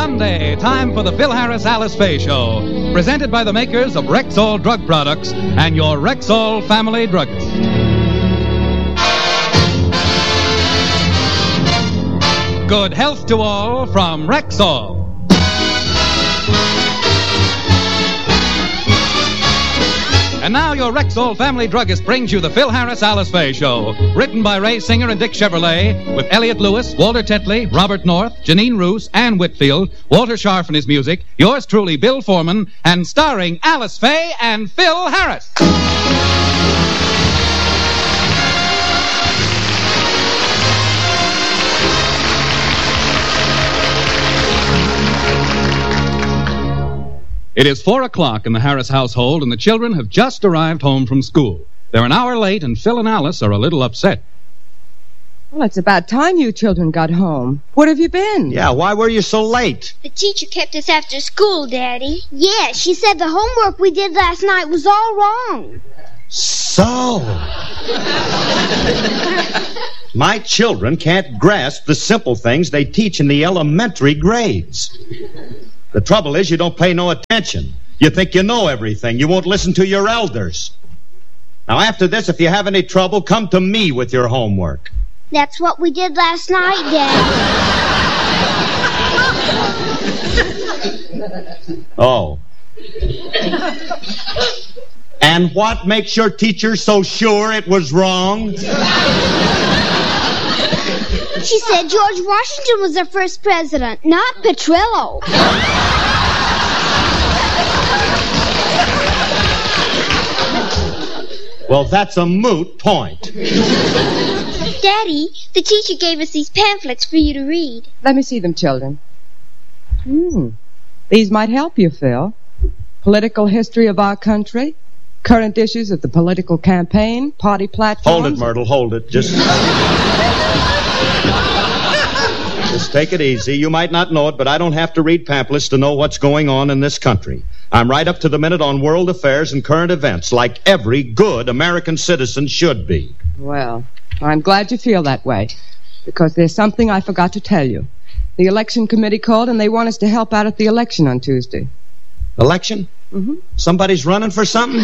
Sunday, time for the Phil Harris Alice Faye Show, presented by the makers of Rexall Drug Products and your Rexall family druggist. Good health to all from Rexall. And now your Rexall family druggist brings you the Phil Harris Alice Faye Show, written by Ray Singer and Dick Chevrolet, with Elliot Lewis, Walter Tetley, Robert North, Janine Roos, Ann Whitfield, Walter Scharf and his music, yours truly, Bill Foreman, and starring Alice Faye and Phil Harris. It is 4 o'clock in the Harris household, and the children have just arrived home from school. They're an hour late, and Phil and Alice are a little upset. Well, it's about time you children got home. What have you been? Yeah, why were you so late? The teacher kept us after school, Daddy. Yeah, she said the homework we did last night was all wrong. So. My children can't grasp the simple things they teach in the elementary grades. The trouble is you don't pay no attention. You think you know everything. You won't listen to your elders. Now, after this, if you have any trouble, come to me with your homework. That's what we did last night, Dad. Oh. And what makes your teacher so sure it was wrong? She said George Washington was our first president, not Petrillo. Well, that's a moot point. Daddy, the teacher gave us these pamphlets for you to read. Let me see them, children. These might help you, Phil. Political history of our country, current issues of the political campaign, party platforms. Hold it, Myrtle, hold it. Just take it easy. You might not know it, but I don't have to read pamphlets to know what's going on in this country. I'm right up to the minute on world affairs and current events, like every good American citizen should be. Well, I'm glad you feel that way, because there's something I forgot to tell you. The election committee called, and they want us to help out at the election on Tuesday. Election? Mm-hmm. Somebody's running for something?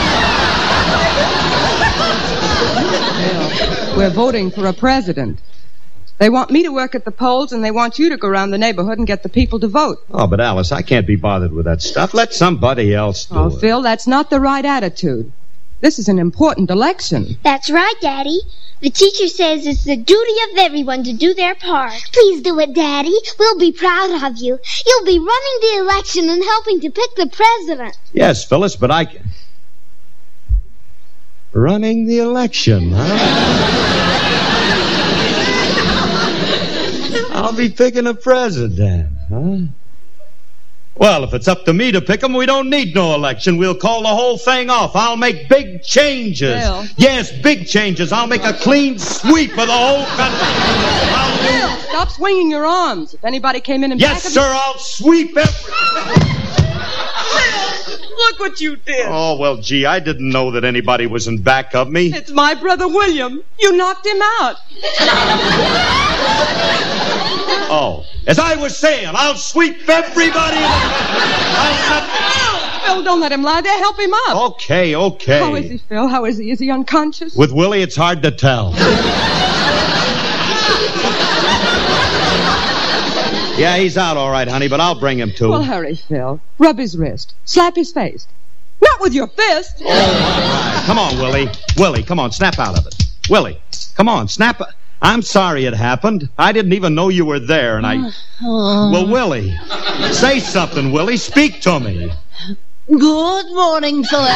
Well, we're voting for a president. They want me to work at the polls, and they want you to go around the neighborhood and get the people to vote. Oh, but Alice, I can't be bothered with that stuff. Let somebody else do it. Phil, that's not the right attitude. This is an important election. That's right, Daddy. The teacher says it's the duty of everyone to do their part. Please do it, Daddy. We'll be proud of you. You'll be running the election and helping to pick the president. Yes, Phyllis, but I can... Running the election, huh? I'll be picking a president, huh? Well, if it's up to me to pick him, we don't need no election. We'll call the whole thing off. I'll make big changes. Bill. Yes, big changes. I'll make a clean sweep of the whole country. Bill, stop swinging your arms. If anybody came in and Yes, sir, I'll sweep everything. Look what you did. Oh, well, gee, I didn't know that anybody was in back of me. It's my brother William. You knocked him out. Oh, as I was saying, I'll sweep everybody. Phil, don't let him lie there. Help him up. Okay. How is he, Phil? How is he? Is he unconscious? With Willie, it's hard to tell. Yeah, he's out all right, honey, but I'll bring him to. Well, hurry, Phil. Rub his wrist. Slap his face. Not with your fist. Oh, all right. Come on, Willie. Willie, come on, snap out of it. Willie, come on, snap. I'm sorry it happened. I didn't even know you were there, and I... Well, Willie, say something, Willie. Speak to me. Good morning, Philip.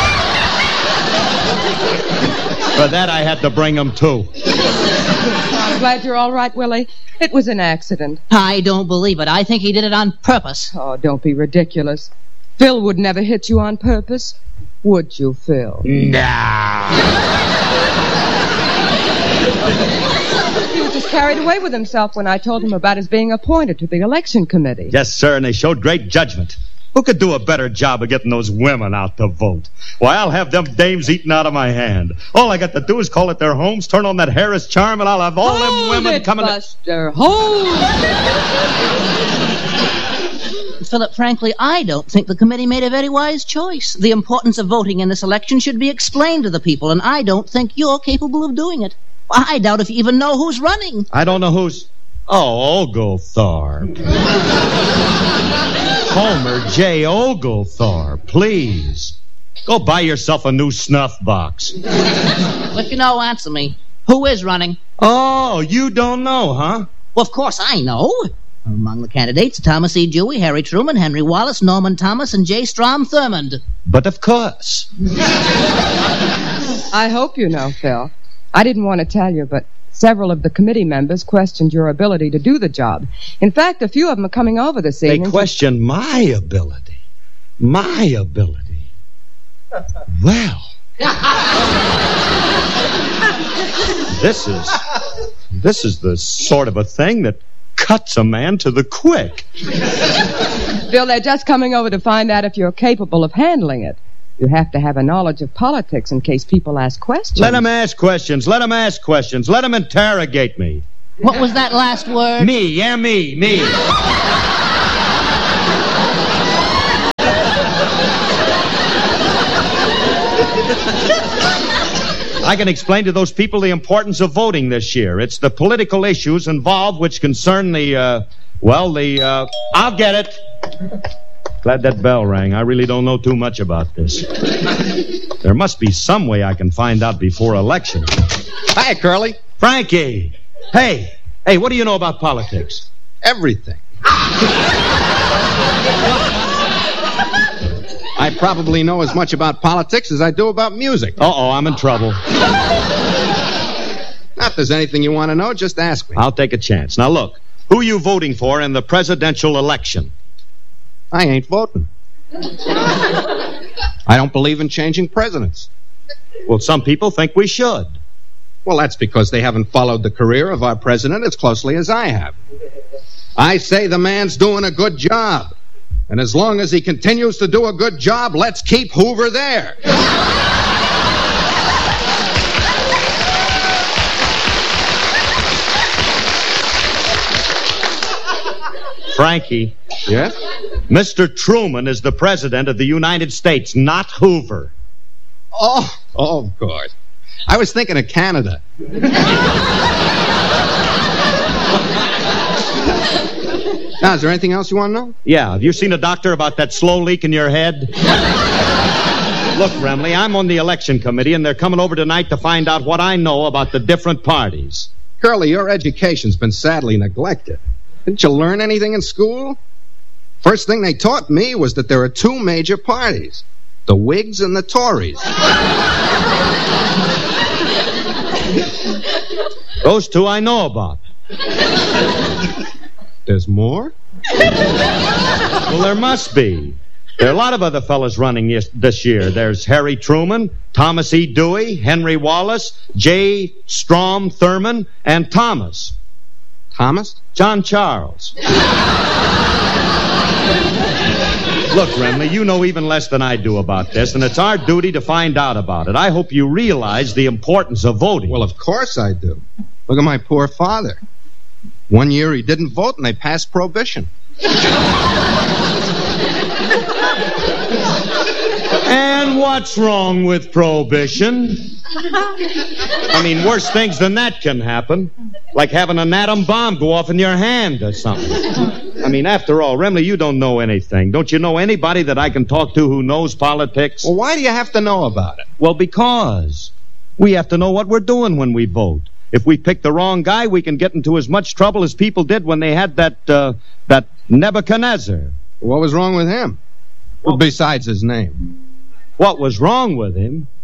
For that, I had to bring him, too. I'm glad you're all right, Willie. It was an accident. I don't believe it. I think he did it on purpose. Oh, don't be ridiculous. Phil would never hit you on purpose. Would you, Phil? Nah. He was just carried away with himself when I told him about his being appointed to the election committee. Yes, sir, and they showed great judgment. Who could do a better job of getting those women out to vote? Why, I'll have them dames eating out of my hand. All I got to do is call at their homes, turn on that Harris charm, and I'll have all them women coming... Buster, hold it! Philip, frankly, I don't think the committee made a very wise choice. The importance of voting in this election should be explained to the people, and I don't think you're capable of doing it. I doubt if you even know who's running. I don't know who's... Oh, Oglethorpe. Homer J. Oglethorpe, please. Go buy yourself a new snuff box. Well, if you know, answer me. Who is running? Oh, you don't know, huh? Well, of course I know. Among the candidates, Thomas E. Dewey, Harry Truman, Henry Wallace, Norman Thomas, and J. Strom Thurmond. But of course. I hope you know, Phil. I didn't want to tell you, but several of the committee members questioned your ability to do the job. In fact, a few of them are coming over this evening. They question my ability. My ability. Well. This is the sort of a thing that cuts a man to the quick. Phil, they're just coming over to find out if you're capable of handling it. You have to have a knowledge of politics in case people ask questions. Let them ask questions. Let them ask questions. Let them interrogate me. What was that last word? Me. Yeah, me. I can explain to those people the importance of voting this year. It's the political issues involved which concern I'll get it. Glad that bell rang. I really don't know too much about this. There must be some way I can find out before election. Hi, Curly. Frankie! Hey, what do you know about politics? Everything. I probably know as much about politics as I do about music. Uh-oh, I'm in trouble. Not if there's anything you want to know, just ask me. I'll take a chance. Now look, who are you voting for in the presidential election? I ain't voting. I don't believe in changing presidents. Well, some people think we should. Well, that's because they haven't followed the career of our president as closely as I have. I say the man's doing a good job. And as long as he continues to do a good job, let's keep Hoover there. Frankie. Yes? Mr. Truman is the president of the United States, not Hoover. Oh, of course. I was thinking of Canada. Now, is there anything else you want to know? Yeah. Have you seen a doctor about that slow leak in your head? Look, Remley, I'm on the election committee, and they're coming over tonight to find out what I know about the different parties. Curly, your education's been sadly neglected. Didn't you learn anything in school? First thing they taught me was that there are two major parties, the Whigs and the Tories. Those two I know about. There's more? Well, there must be. There are a lot of other fellas running this year. There's Harry Truman, Thomas E. Dewey, Henry Wallace, J. Strom Thurmond, and Thomas. Thomas? John Charles. Look, Remley, you know even less than I do about this, and it's our duty to find out about it. I hope you realize the importance of voting. Well, of course I do. Look at my poor father. One year he didn't vote, and they passed prohibition. And what's wrong with prohibition? I mean, worse things than that can happen. Like having an atom bomb go off in your hand or something. I mean, after all, Remley, you don't know anything. Don't you know anybody that I can talk to who knows politics? Well, why do you have to know about it? Well, because we have to know what we're doing when we vote. If we pick the wrong guy, we can get into as much trouble as people did when they had that Nebuchadnezzar. What was wrong with him? Well, besides his name. What was wrong with him?